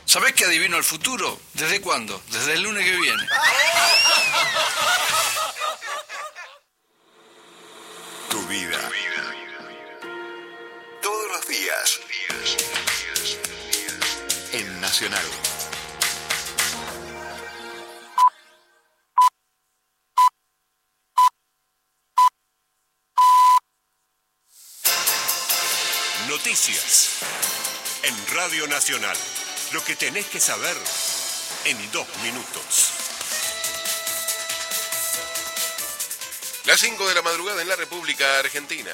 ¿Sabés que adivino el futuro? ¿Desde cuándo? Desde el lunes que viene. Tu vida. Todos los días. En Nacional. Noticias. En Radio Nacional. Lo que tenés que saber en 2 minutos. Las 5 de la madrugada en la República Argentina.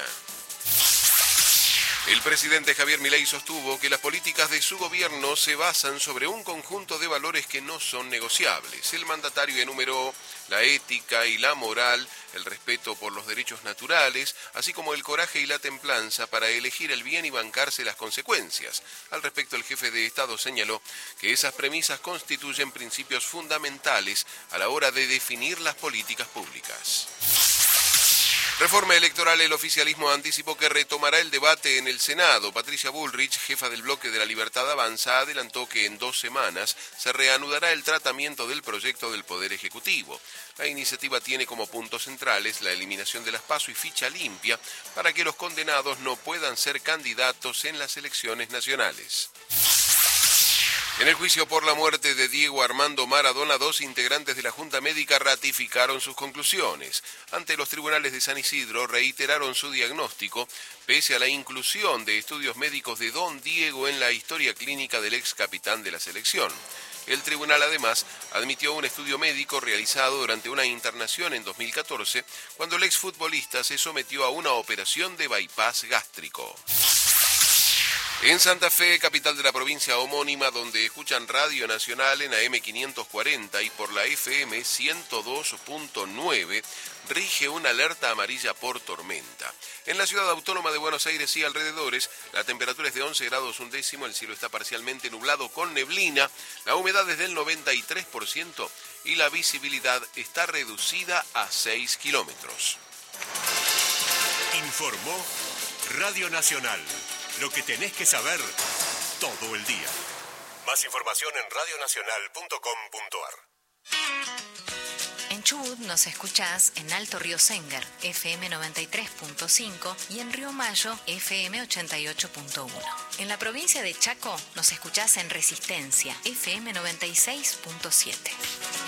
El presidente Javier Milei sostuvo que las políticas de su gobierno se basan sobre un conjunto de valores que no son negociables. El mandatario enumeró la ética y la moral, el respeto por los derechos naturales, así como el coraje y la templanza para elegir el bien y bancarse las consecuencias. Al respecto, el jefe de Estado señaló que esas premisas constituyen principios fundamentales a la hora de definir las políticas públicas. Reforma electoral. El oficialismo anticipó que retomará el debate en el Senado. Patricia Bullrich, jefa del bloque de la Libertad Avanza, adelantó que en 2 semanas se reanudará el tratamiento del proyecto del Poder Ejecutivo. La iniciativa tiene como puntos centrales la eliminación de las PASO y ficha limpia para que los condenados no puedan ser candidatos en las elecciones nacionales. En el juicio por la muerte de Diego Armando Maradona, 2 integrantes de la Junta Médica ratificaron sus conclusiones. Ante los tribunales de San Isidro reiteraron su diagnóstico, pese a la inclusión de estudios médicos de Don Diego en la historia clínica del ex capitán de la selección. El tribunal además admitió un estudio médico realizado durante una internación en 2014, cuando el exfutbolista se sometió a una operación de bypass gástrico. En Santa Fe, capital de la provincia homónima, donde escuchan Radio Nacional en AM 540 y por la FM 102.9, rige una alerta amarilla por tormenta. En la ciudad autónoma de Buenos Aires y alrededores, la temperatura es de 11 grados un décimo, el cielo está parcialmente nublado con neblina, la humedad es del 93% y la visibilidad está reducida a 6 kilómetros. Informó Radio Nacional. Lo que tenés que saber todo el día. Más información en radionacional.com.ar. En Chubut nos escuchás en Alto Río Sénger, FM 93.5 y en Río Mayo, FM 88.1. En la provincia de Chaco nos escuchás en Resistencia, FM 96.7.